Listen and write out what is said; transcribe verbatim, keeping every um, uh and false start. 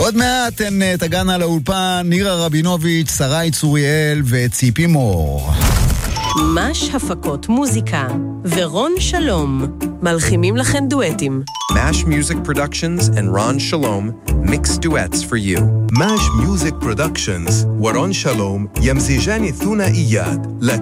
עוד מעט הן תגענה לאולפן נירה רבינוביץ', שרי צוריאל וציפי מור. מש הפקות מוזיקה ורון שלום מלחימים לכן דואטים. Mash Music Productions and Ron Shalom mix duets for you. Mash Music Productions ورون شالوم يمزجان ثنائيات